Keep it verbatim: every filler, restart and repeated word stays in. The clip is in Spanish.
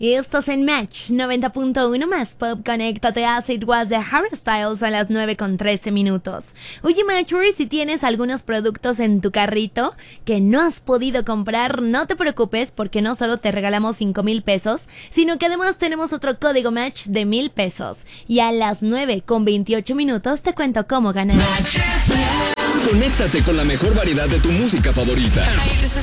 Y estás en Match noventa punto uno más Pop. Conéctate a As It Was de Harry Styles a las nueve con trece minutos. Oye, Matcher, si tienes algunos productos en tu carrito que no has podido comprar, no te preocupes, porque no solo te regalamos cinco mil pesos, sino que además tenemos otro código Match de mil pesos. Y a las nueve con veintiocho minutos te cuento cómo ganar. Conéctate con la mejor variedad de tu música favorita. Hey, this is